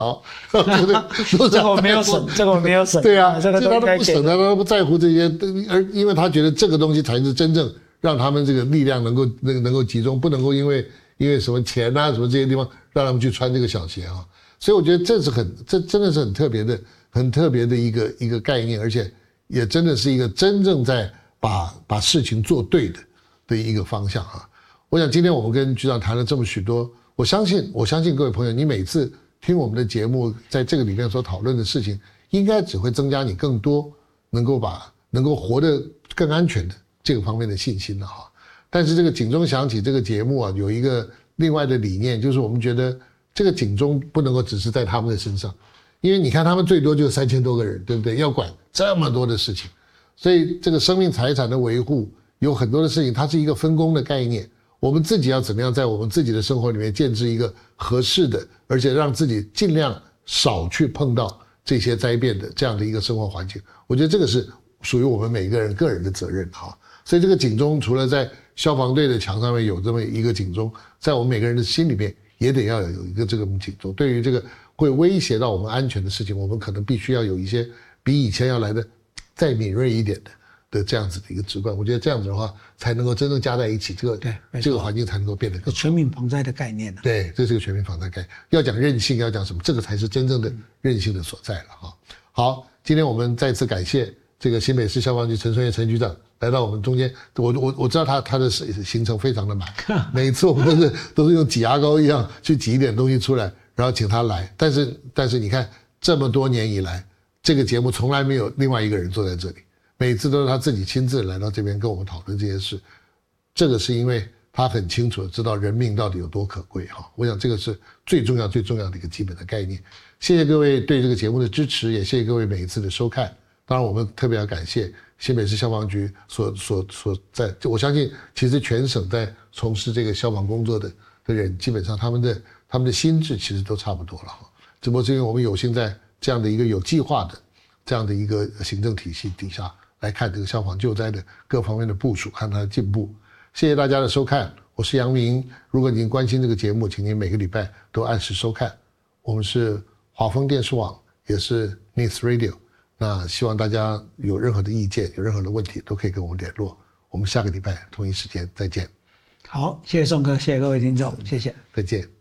好，对不对？ 这个我没有审，这个我没有审。 对啊， 这个他都不审，他都不在乎这些，而因为他觉得这个东西才是真正让他们这个力量能够集中，不能够因为什么钱啊什么这些地方让他们去穿这个小鞋啊。所以我觉得这真的是很特别的一个概念，而且也真的是一个真正在把事情做对的一个方向啊。我想今天我们跟局长谈了这么许多，我相信各位朋友，你每次听我们的节目，在这个里面所讨论的事情，应该只会增加你更多能够活得更安全的这个方面的信心了哈。但是这个警钟响起这个节目啊，有一个另外的理念，就是我们觉得这个警钟不能够只是在他们的身上，因为你看他们最多就3000多个人，对不对？要管这么多的事情，所以这个生命财产的维护有很多的事情，它是一个分工的概念。我们自己要怎么样在我们自己的生活里面建置一个合适的，而且让自己尽量少去碰到这些灾变的这样的一个生活环境，我觉得这个是属于我们每一个人个人的责任哈。所以这个警钟除了在消防队的墙上面有这么一个警钟，在我们每个人的心里面也得要有一个这个警钟。对于这个会威胁到我们安全的事情，我们可能必须要有一些比以前要来的再敏锐一点的这样子的一个直观，我觉得这样子的话，才能够真正加在一起，这个环境才能够变得更好。 全民防灾的概念呢？ 对，这是个全民防灾概念。要讲韧性，要讲什么，这个才是真正的韧性的所在了哈。好，今天我们再次感谢这个新北市消防局陈春叶陈局长来到我们中间。我知道他的行程非常的满，每一次我们都是用挤牙膏一样去挤一点东西出来，然后请他来。但是你看，这么多年以来，这个节目从来没有另外一个人坐在这里。每次都是他自己亲自来到这边跟我们讨论这些事，这个是因为他很清楚的知道人命到底有多可贵哈。我想这个是最重要的一个基本的概念。谢谢各位对这个节目的支持，也谢谢各位每一次的收看。当然我们特别要感谢新北市消防局所在，我相信其实全省在从事这个消防工作的人，基本上他们的心智其实都差不多了哈。只不过是因为我们有幸在这样的一个有计划的这样的一个行政体系底下来看这个消防救灾的各方面的部署，看它的进步。谢谢大家的收看，我是杨明。如果您关心这个节目，请您每个礼拜都按时收看。我们是华丰电视网，也是 News Radio。那希望大家有任何的意见，有任何的问题，都可以跟我们联络。我们下个礼拜同一时间再见。 好，谢谢宋哥，谢谢各位听众，谢谢， 再见。